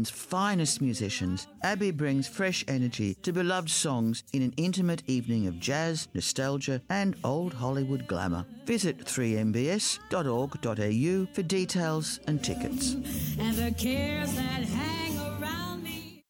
finest musicians, Abbey brings fresh energy to beloved songs in an intimate evening of jazz, nostalgia and old Hollywood glamour. Visit 3mbs.org.au for details and tickets. And the cares that hang around me.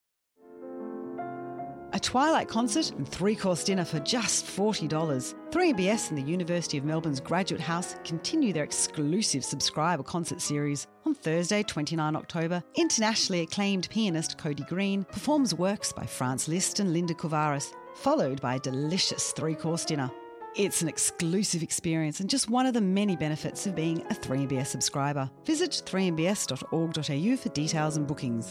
A Twilight concert and three-course dinner for just $40. 3MBS and the University of Melbourne's Graduate House continue their exclusive subscriber concert series. On Thursday, 29 October, internationally acclaimed pianist Cody Green performs works by Franz Liszt and Linda Kovaris, followed by a delicious three-course dinner. It's an exclusive experience and just one of the many benefits of being a 3MBS subscriber. Visit 3mbs.org.au for details and bookings.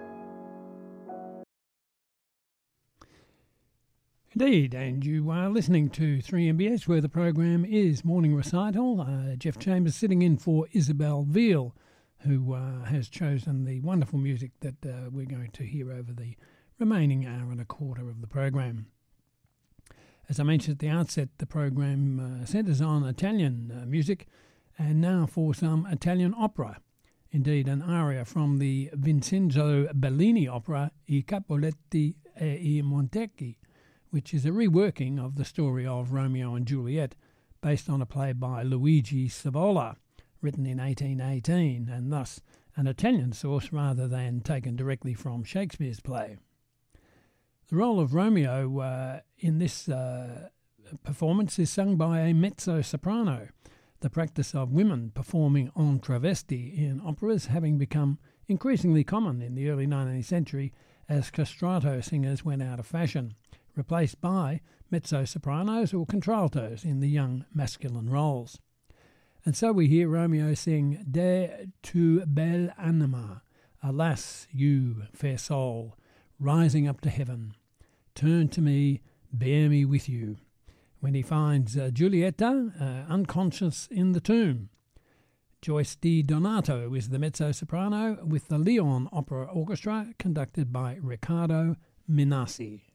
Indeed, and you are listening to 3MBS, where the program is Morning Recital. Jeff Chambers sitting in for Isabel Veal, who has chosen the wonderful music that we're going to hear over the remaining hour and a quarter of the program. As I mentioned at the outset, the program centres on Italian music, and now for some Italian opera. Indeed, an aria from the Vincenzo Bellini opera I Capuletti e I Montecchi, which is a reworking of the story of Romeo and Juliet, based on a play by Luigi Savola, written in 1818, and thus an Italian source rather than taken directly from Shakespeare's play. The role of Romeo in this performance is sung by a mezzo-soprano, the practice of women performing en travesti in operas having become increasingly common in the early 19th century as castrato singers went out of fashion, replaced by mezzo-sopranos or contraltos in the young masculine roles. And so we hear Romeo sing De tu bel anima, alas, you fair soul, rising up to heaven, turn to me, bear me with you, when he finds Giulietta unconscious in the tomb. Joyce Di Donato is the mezzo-soprano with the Lyon Opera Orchestra conducted by Riccardo Minassi.